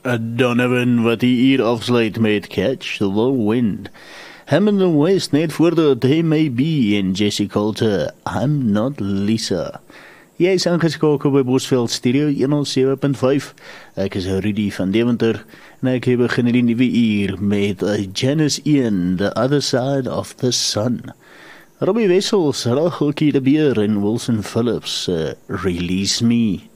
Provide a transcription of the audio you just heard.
Donovan wat hier afsluit met Catch the Wind. Hammond West net voordat They May Be en Jesse Coulter, I'm Not Lisa. Jy is aangeskakel by Bosveld Studio 107.5. Ek is Rudy van Deventer en ek heb begin die nuwe uur met Janice Ian, The Other Side of the Sun. Robbie Wessels, Rachel Kiede Beer en Wilson Phillips, Release Me.